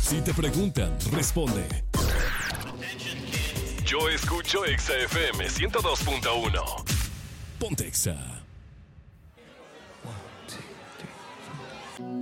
Si te preguntan, responde. Yo escucho Exa FM 102.1. Ponte Exa.